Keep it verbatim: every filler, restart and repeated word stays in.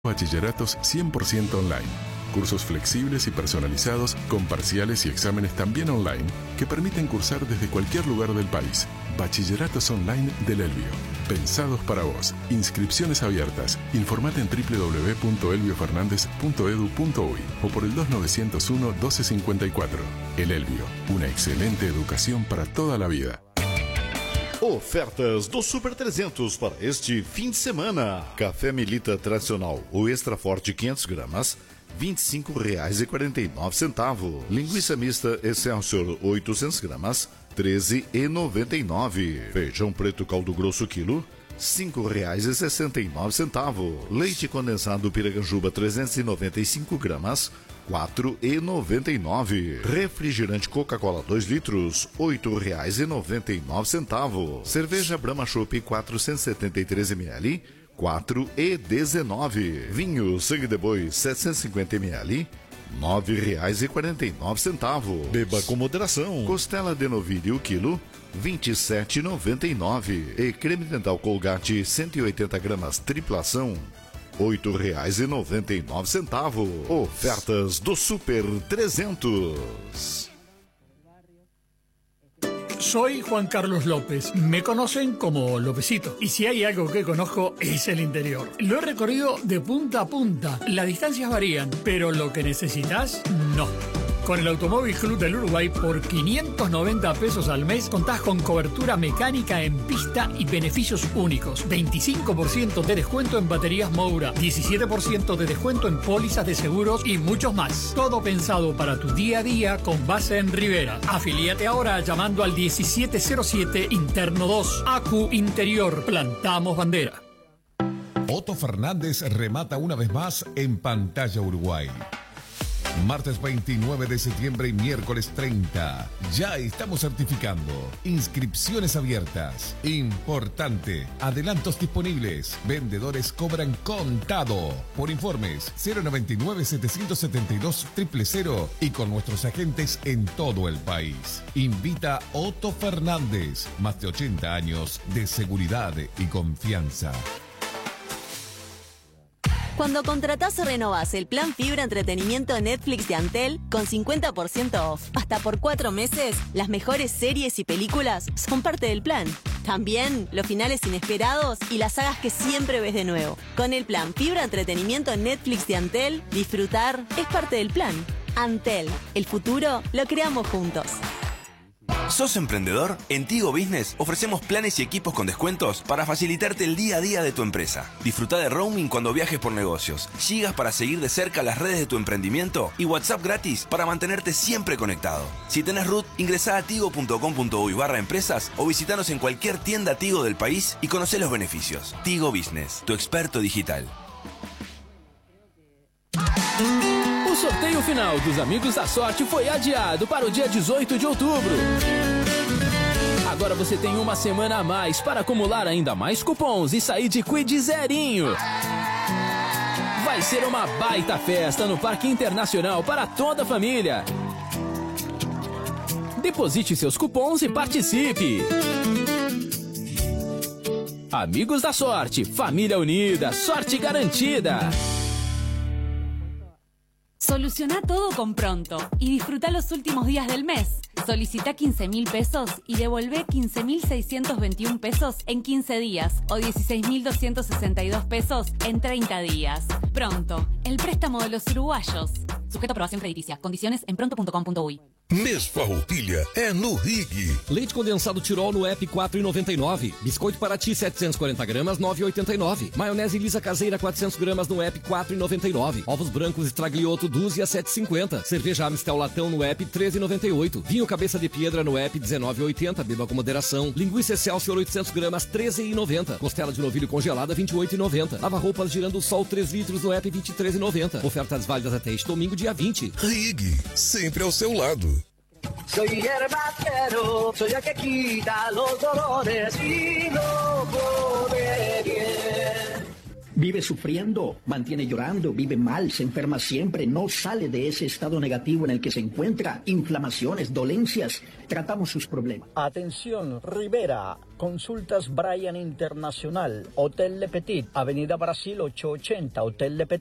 Bachilleratos cien por ciento online. Cursos flexibles y personalizados con parciales y exámenes también online que permiten cursar desde cualquier lugar del país. Bachilleratos online del Elbio. Pensados para vos. Inscripciones abiertas. Informate en doble u doble u doble u punto elbio fernández punto edu punto uy o por el dos nueve cero uno, doce cincuenta y cuatro. El Elbio. Una excelente educación para toda la vida. Ofertas do Super trezentos para este fim de semana. Café Melita tradicional ou extra forte quinhentas gramas, vinte e cinco reais e quarenta e nove centavos. Linguiça mista Excelsior oitocentas gramas, treze reais e noventa e nove centavos. Feijão preto caldo grosso quilo, cinco reais e sessenta e nove centavos. Leite condensado Piracanjuba trezentas e noventa e cinco gramas, quatro reais e noventa e nove centavos. Refrigerante Coca-Cola dois litros, oito reais e noventa e nove centavos. Cerveja Brahma Chopp quatrocentos e setenta e três mililitros, quatro reais e dezenove centavos. Vinho Sangue de Boi setecentos e cinquenta mililitros, nove reais e quarenta e nove centavos. Beba com moderação. Costela de novilho quilo, vinte e sete reais e noventa e nove centavos. E creme dental Colgate cento e oitenta gramas triplação, oito reais e noventa e nove centavos. Ofertas do Super trezentos. Soy Juan Carlos López. Me conocen como Lópezito. Y si hay algo que conozco es el interior. Lo he recorrido de punta a punta. Las distancias varían, pero lo que necesitas, no. Con el Automóvil Club del Uruguay, por quinientos noventa pesos al mes, contás con cobertura mecánica en pista y beneficios únicos. veinticinco por ciento de descuento en baterías Moura, diecisiete por ciento de descuento en pólizas de seguros y muchos más. Todo pensado para tu día a día con base en Rivera. Afilíate ahora llamando al diecisiete cero siete Interno dos. A Q Interior. Plantamos bandera. Otto Fernández remata una vez más en Pantalla Uruguay. Martes veintinueve de septiembre y miércoles treinta. Ya estamos certificando. Inscripciones abiertas. Importante. Adelantos disponibles. Vendedores cobran contado. Por informes cero noventa y nueve, setecientos setenta y dos, cero cero cero y con nuestros agentes en todo el país. Invita Otto Fernández. Más de ochenta años de seguridad y confianza. Cuando contratás o renovás el plan Fibra Entretenimiento Netflix de Antel con cincuenta por ciento off hasta por cuatro meses, las mejores series y películas son parte del plan. También los finales inesperados y las sagas que siempre ves de nuevo. Con el plan Fibra Entretenimiento Netflix de Antel, disfrutar es parte del plan. Antel, el futuro lo creamos juntos. ¿Sos emprendedor? En Tigo Business ofrecemos planes y equipos con descuentos para facilitarte el día a día de tu empresa. Disfruta de roaming cuando viajes por negocios, gigas para seguir de cerca las redes de tu emprendimiento y WhatsApp gratis para mantenerte siempre conectado. Si tenés R U T, ingresá a tigo punto com punto uy barra empresas o visitanos en cualquier tienda Tigo del país y conocé los beneficios. Tigo Business, tu experto digital. O sorteio final dos Amigos da Sorte foi adiado para o dia dezoito de outubro. Agora você tem uma semana a mais para acumular ainda mais cupons e sair de Quid zerinho. Vai ser uma baita festa no Parque Internacional para toda a família. Deposite seus cupons e participe. Amigos da Sorte, família unida, sorte garantida. Soluciona todo con Pronto y disfruta los últimos días del mes. Solicita quince mil pesos y devolvé quince mil seiscientos veintiún pesos en quince días o dieciséis mil doscientos sesenta y dos pesos en treinta días. Pronto, el préstamo de los uruguayos. Sujeto a aprobación crediticia. Condiciones en pronto punto com punto uy. Mês Farroupilha é no Rig. Leite condensado Tirol no app quatro reais e noventa e nove centavos. Biscoito Paraty setecentos e quarenta gramas nove reais e oitenta e nove centavos. Maionese Lisa caseira quatrocentos gramas no app quatro reais e noventa e nove centavos. Ovos brancos Estraglioto dúzia sete reais e cinquenta centavos. Cerveja Amistel latão no app treze reais e noventa e oito centavos. Vinho Cabeça de Piedra no app dezenove reais e oitenta centavos. Beba com moderação. Linguiça Excelsior oitocentos gramas treze reais e noventa centavos. Costela de novilho congelada vinte e oito reais e noventa centavos. Lava roupas Girando o Sol três litros no app vinte e três reais e noventa centavos. Ofertas válidas até este domingo dia vinte. Rig, sempre ao seu lado. Soy hierbacero, soy el que quita los dolores y no come bien. Vive sufriendo, mantiene llorando, vive mal, se enferma siempre, no sale de ese estado negativo en el que se encuentra, inflamaciones, dolencias. Tratamos sus problemas. Atención, Rivera. Consultas Brian Internacional, Hotel Le Petit, Avenida Brasil ochocientos ochenta, Hotel Le Petit.